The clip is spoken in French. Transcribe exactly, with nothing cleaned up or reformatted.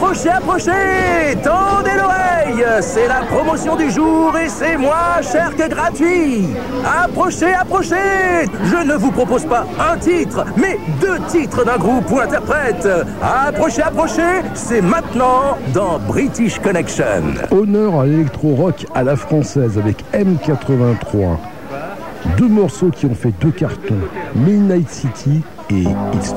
Approchez, approchez, tendez l'oreille. C'est la promotion du jour et c'est moins cher que gratuit. Approchez, approchez. Je ne vous propose pas un titre, mais deux titres d'un groupe ou interprète. Approchez, approchez, c'est maintenant dans British Connection. Honneur à l'électro-rock à la française avec M quatre-vingt-trois. Deux morceaux qui ont fait deux cartons, Midnight City et It's